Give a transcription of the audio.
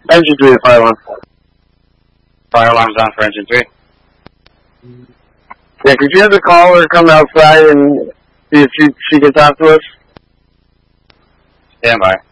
Engine 3 to fire alarm. Fire alarm's on for engine 3. Yeah, could you have the caller come outside and see if she can talk to us? Stand by.